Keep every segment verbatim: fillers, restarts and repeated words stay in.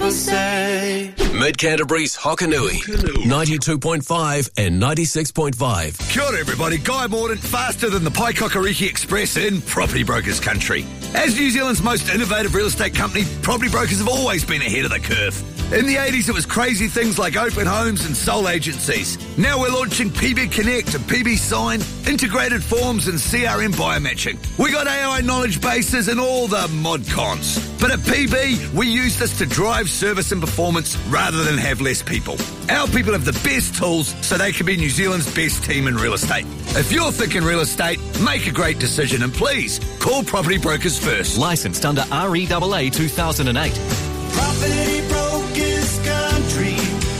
people say. Mid Canterbury's Hokanui, ninety-two point five and ninety-six point five. Kia ora everybody, Guy Morden, faster than the Paikokariki Express in property brokers country. As New Zealand's most innovative real estate company, property brokers have always been ahead of the curve. In the eighties, it was crazy things like open homes and sole agencies. Now we're launching P B Connect and P B Sign, integrated forms and C R M biomatching. We got A I knowledge bases and all the mod cons. But at P B, we use this to drive service and performance rather than have less people. Our people have the best tools so they can be New Zealand's best team in real estate. If you're thinking real estate, make a great decision and please call Property Brokers first. Licensed under R E A A two thousand eight. Property Brokers Country.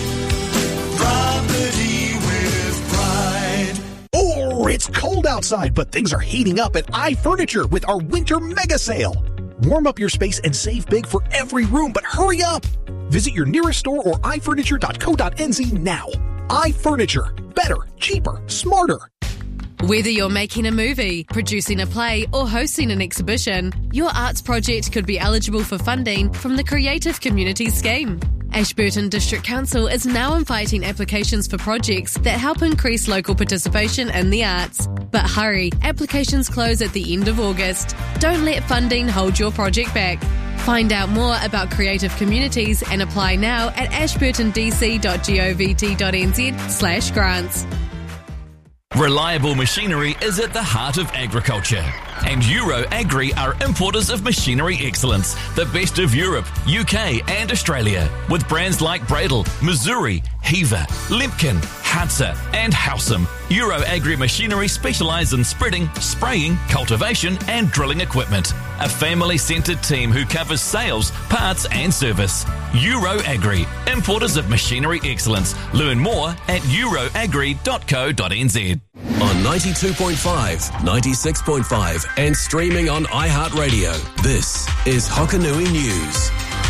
Property with pride. Oh, it's cold outside, but things are heating up at iFurniture with our winter mega sale. Warm up your space and save big for every room, but hurry up! Visit your nearest store or i furniture dot co dot n z now. iFurniture. Better, cheaper, smarter. Whether you're making a movie, producing a play, or hosting an exhibition, your arts project could be eligible for funding from the Creative Communities Scheme. Ashburton District Council is now inviting applications for projects that help increase local participation in the arts. But hurry, applications close at the end of August. Don't let funding hold your project back. Find out more about Creative Communities and apply now at ashburton d c dot govt dot n z slash grants. Reliable machinery is at the heart of agriculture. And Euro Agri are importers of machinery excellence, the best of Europe, U K and Australia, with brands like Bradle, Missouri, Heaver, Limpkin, Hadza and Howsam. Euro Agri Machinery specialise in spreading, spraying, cultivation and drilling equipment. A family-centred team who covers sales, parts and service. Euro Agri, importers of machinery excellence. Learn more at euroagri dot co dot n z. On ninety-two point five, ninety-six point five and streaming on iHeartRadio. This is Hokanui News.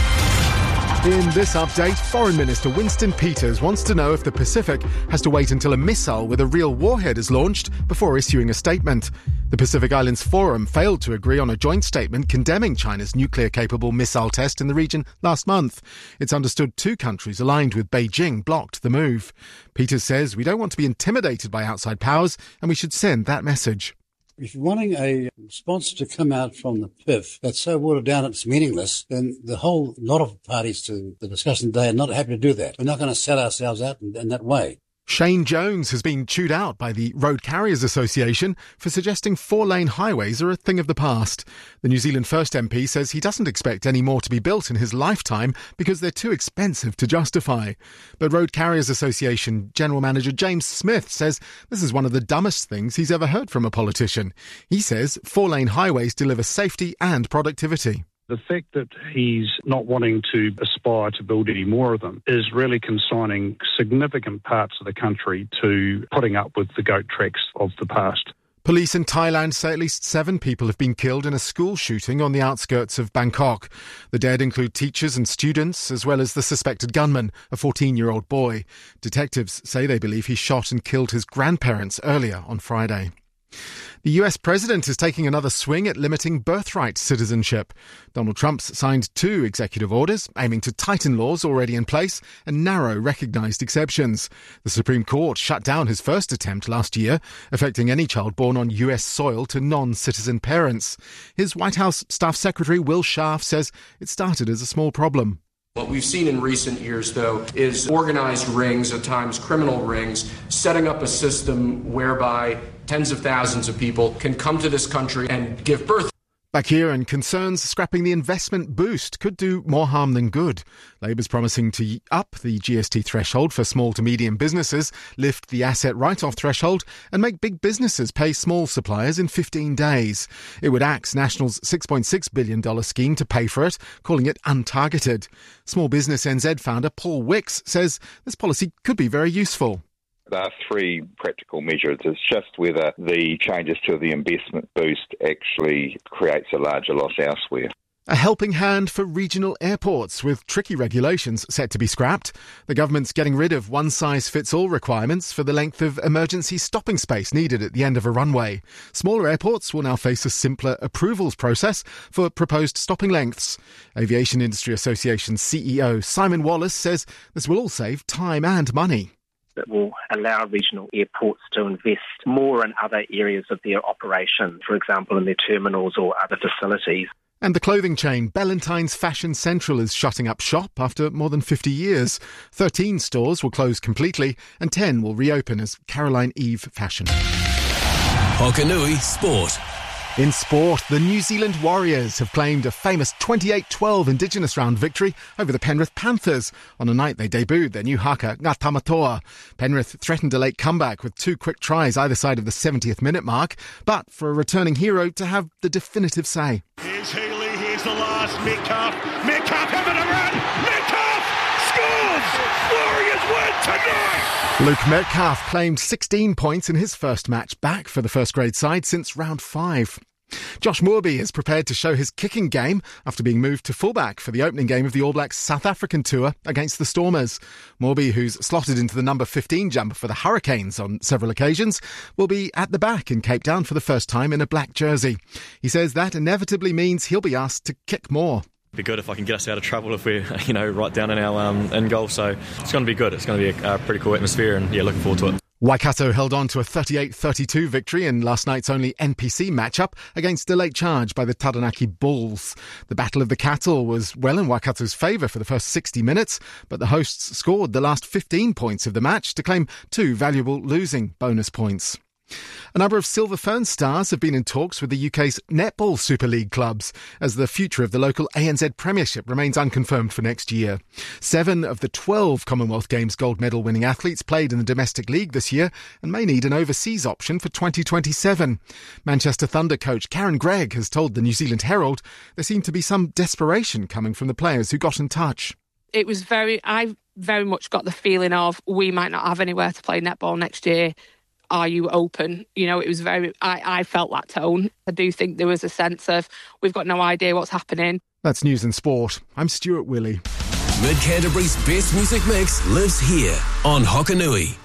In this update, Foreign Minister Winston Peters wants to know if the Pacific has to wait until a missile with a real warhead is launched before issuing a statement. The Pacific Islands Forum failed to agree on a joint statement condemning China's nuclear-capable missile test in the region last month. It's understood two countries aligned with Beijing blocked the move. Peters says we don't want to be intimidated by outside powers and we should send that message. If you're wanting a response to come out from the P I F that's so watered down it's meaningless, then the whole lot of parties to the discussion today are not happy to do that. We're not going to sell ourselves out in, in that way. Shane Jones has been chewed out by the Road Carriers Association for suggesting four-lane highways are a thing of the past. The New Zealand First M P says he doesn't expect any more to be built in his lifetime because they're too expensive to justify. But Road Carriers Association General Manager James Smith says this is one of the dumbest things he's ever heard from a politician. He says four-lane highways deliver safety and productivity. The fact that he's not wanting to aspire to build any more of them is really consigning significant parts of the country to putting up with the goat tracks of the past. Police in Thailand say at least seven people have been killed in a school shooting on the outskirts of Bangkok. The dead include teachers and students, as well as the suspected gunman, a fourteen-year-old boy. Detectives say they believe he shot and killed his grandparents earlier on Friday. The U S president is taking another swing at limiting birthright citizenship. Donald Trump's signed two executive orders aiming to tighten laws already in place and narrow recognised exceptions. The Supreme Court shut down his first attempt last year, affecting any child born on U S soil to non-citizen parents. His White House Staff Secretary Will Schaaf says it started as a small problem. What we've seen in recent years, though, is organized rings, at times criminal rings, setting up a system whereby tens of thousands of people can come to this country and give birth. Back here, and concerns scrapping the investment boost could do more harm than good. Labour's promising to up the G S T threshold for small to medium businesses, lift the asset write-off threshold and make big businesses pay small suppliers in fifteen days. It would axe National's six point six billion dollars scheme to pay for it, calling it untargeted. Small Business N Z founder Paul Wicks says this policy could be very useful. There are three practical measures. It's just whether the changes to the investment boost actually creates a larger loss elsewhere. A helping hand for regional airports, with tricky regulations set to be scrapped. The government's getting rid of one-size-fits-all requirements for the length of emergency stopping space needed at the end of a runway. Smaller airports will now face a simpler approvals process for proposed stopping lengths. Aviation Industry Association C E O Simon Wallace says this will all save time and money. That will allow regional airports to invest more in other areas of their operation, for example, in their terminals or other facilities. And the clothing chain Ballantines Fashion Central is shutting up shop after more than fifty years. thirteen stores will close completely and ten will reopen as Caroline Eve Fashion. Hokanui Sport. In sport, the New Zealand Warriors have claimed a famous twenty-eight twelve Indigenous round victory over the Penrith Panthers on a night they debuted their new haka, Ngā Tamatoa. Penrith threatened a late comeback with two quick tries either side of the seventieth minute mark, but for a returning hero to have the definitive say. Here's Healy, here's the last, Metcalf, Metcalf having a run, Metcalf scores! Warriors win tonight! Luke Metcalf claimed sixteen points in his first match back for the first grade side since round five. Josh Moorby is prepared to show his kicking game after being moved to fullback for the opening game of the All Blacks South African tour against the Stormers. Moorby, who's slotted into the number fifteen jumper for the Hurricanes on several occasions, will be at the back in Cape Town for the first time in a black jersey. He says that inevitably means he'll be asked to kick more. Be good if I can get us out of trouble if we're, you know, right down in our um, end goal. So it's going to be good. It's going to be a, a pretty cool atmosphere, and yeah, looking forward to it. Waikato held on to a thirty-eight thirty-two victory in last night's only N P C matchup against a late charge by the Taranaki Bulls. The Battle of the Cattle was well in Waikato's favour for the first sixty minutes, but the hosts scored the last fifteen points of the match to claim two valuable losing bonus points. A number of Silver Fern stars have been in talks with the U K's Netball Super League clubs as the future of the local A N Z Premiership remains unconfirmed for next year. Seven of the twelve Commonwealth Games gold medal winning athletes played in the domestic league this year and may need an overseas option for twenty twenty-seven. Manchester Thunder coach Karen Gregg has told the New Zealand Herald there seemed to be some desperation coming from the players who got in touch. It was very, I very much got the feeling of we might not have anywhere to play netball next year. Are you open? You know, it was very, I, I felt that tone. I do think there was a sense of, we've got no idea what's happening. That's News and Sport. I'm Stuart Willey. Mid Canterbury's best music mix lives here on Hokanui.